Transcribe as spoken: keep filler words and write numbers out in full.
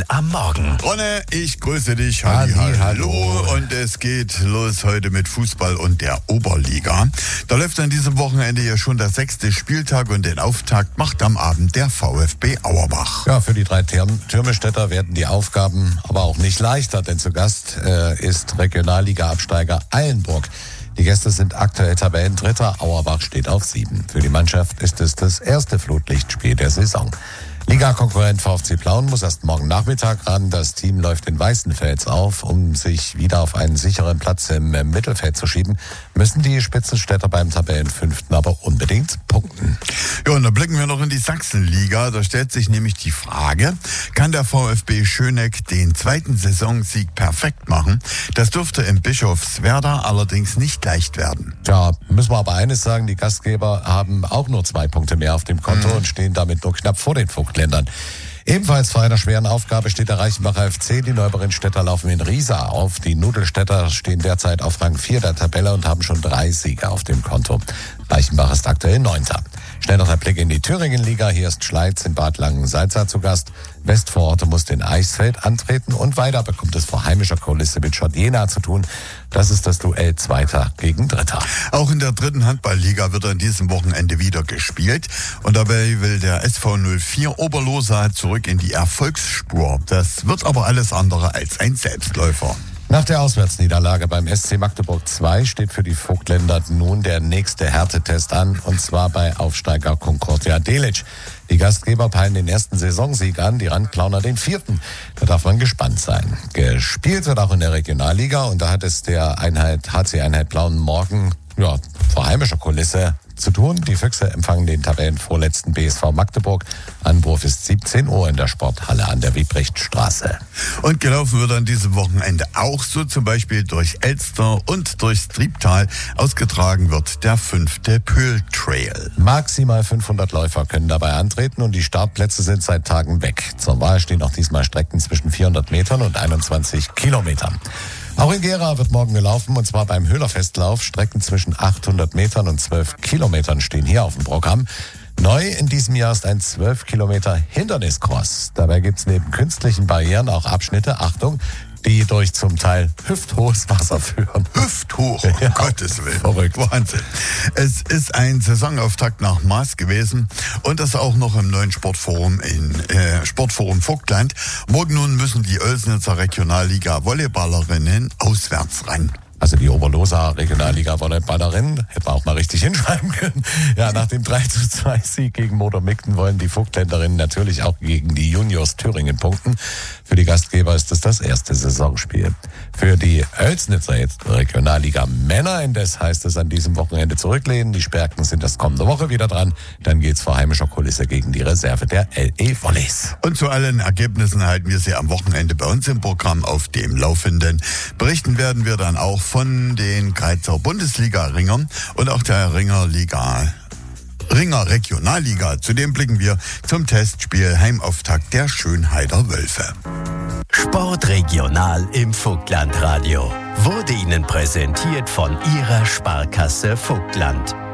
Ideen am Morgen. Ronne, ich grüße dich. Halli, Halli, hallo. hallo. Und es geht los heute mit Fußball und der Oberliga. Da läuft an diesem Wochenende ja schon der sechste Spieltag und den Auftakt macht am Abend der VfB Auerbach. Ja, für die drei Türmestädter werden die Aufgaben aber auch nicht leichter, denn zu Gast äh, ist Regionalliga-Absteiger Eilenburg. Die Gäste sind aktuell Tabellendritter, Auerbach steht auf sieben. Für die Mannschaft ist es das erste Flutlichtspiel der Saison. Liga-Konkurrent VfC Plauen muss erst morgen Nachmittag ran. Das Team läuft in Weißenfels auf. Um sich wieder auf einen sicheren Platz im Mittelfeld zu schieben, müssen die Spitzenstädter beim Tabellenfünften aber unbedingt punkten. Ja, und da blicken wir noch in die Sachsenliga. Da stellt sich nämlich die Frage, kann der VfB Schöneck den zweiten Saisonsieg perfekt machen? Das dürfte im Bischofswerda allerdings nicht leicht werden. Tja, müssen wir aber eines sagen, die Gastgeber haben auch nur zwei Punkte mehr auf dem Konto mhm. und stehen damit nur knapp vor den Vogtländern. Ebenfalls vor einer schweren Aufgabe steht der Reichenbacher F C. Die Neuberinstädter laufen in Riesa auf. Die Nudelstädter stehen derzeit auf Rang vier der Tabelle und haben schon drei Siege auf dem Konto. Reichenbach ist aktuell Neunter. Schnell noch ein Blick in die Thüringenliga. Hier ist Schleiz in Bad Langensalza zu Gast. Westvororte muss in Eichsfeld antreten und weiter bekommt es vor heimischer Kulisse mit Schott Jena zu tun. Das ist das Duell Zweiter gegen Dritter. Auch in der dritten Handballliga wird an diesem Wochenende wieder gespielt. Und dabei will der S V null vier Oberlosa zurück in die Erfolgsspur. Das wird aber alles andere als ein Selbstläufer. Nach der Auswärtsniederlage beim S C Magdeburg zwei steht für die Vogtländer nun der nächste Härtetest an, und zwar bei Aufsteiger Concordia Delitzsch. Die Gastgeber peilen den ersten Saisonsieg an, die Randplauner den vierten. Da darf man gespannt sein. Gespielt wird auch in der Regionalliga, und da hat es der Einheit H C Einheit Plauen morgen ja, vor heimischer Kulisse zu tun. Die Füchse empfangen den Tabellenvorletzten B S V Magdeburg. Anwurf ist siebzehn Uhr in der Sporthalle an der Wiebrechtstraße. Und gelaufen wird an diesem Wochenende auch so, zum Beispiel durch Elster und durchs Triebtal. Ausgetragen wird der fünfte Pöhl Trail. Maximal fünfhundert Läufer können dabei antreten und die Startplätze sind seit Tagen weg. Zur Wahl stehen auch diesmal Strecken zwischen vierhundert Metern und einundzwanzig Kilometern. Auch in Gera wird morgen gelaufen, und zwar beim Höhlerfestlauf. Strecken zwischen achthundert Metern und zwölf Kilometern stehen hier auf dem Programm. Neu in diesem Jahr ist ein zwölf Kilometer Hinderniscross. Dabei gibt es neben künstlichen Barrieren auch Abschnitte, Achtung, die durch zum Teil hüfthohes Wasser führen. Hüfthoch, um ja, Gottes Willen. Verrückt. Wahnsinn. Es ist ein Saisonauftakt nach Maß gewesen, und das auch noch im neuen Sportforum in äh, Sportforum Vogtland. Morgen nun müssen die Oelsnitzer Regionalliga Volleyballerinnen auswärts ran. Also die Oberloser Regionalliga Volleyballerinnen, hätte man auch mal richtig hinschreiben können. Ja, nach dem drei zu zwei Sieg gegen Moder-Migden wollen die Vogtländerinnen natürlich auch gegen die Juniors Thüringen punkten. Für die Gastgeber ist es das erste Saisonspiel. Für die Oelsnitzer jetzt Regionalliga Männer indes heißt es an diesem Wochenende zurücklehnen. Die Sperken sind das kommende Woche wieder dran. Dann geht's vor heimischer Kulisse gegen die Reserve der L E Volleys. Und zu allen Ergebnissen halten wir Sie am Wochenende bei uns im Programm auf dem Laufenden. Berichten werden wir dann auch von den Greizer Bundesliga-Ringern und auch der Ringerliga Ringer Regionalliga. Zudem blicken wir zum Testspiel Heimauftakt der Schönheider Wölfe. Sportregional im Vogtlandradio wurde Ihnen präsentiert von Ihrer Sparkasse Vogtland.